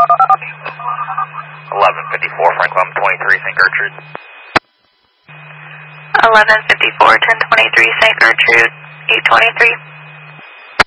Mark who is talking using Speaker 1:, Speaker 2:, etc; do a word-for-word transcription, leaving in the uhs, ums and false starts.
Speaker 1: eleven fifty-four, Franklin twenty-three, Saint Gertrude.
Speaker 2: eleven fifty-four, ten twenty-three, Saint Gertrude, eight twenty-three.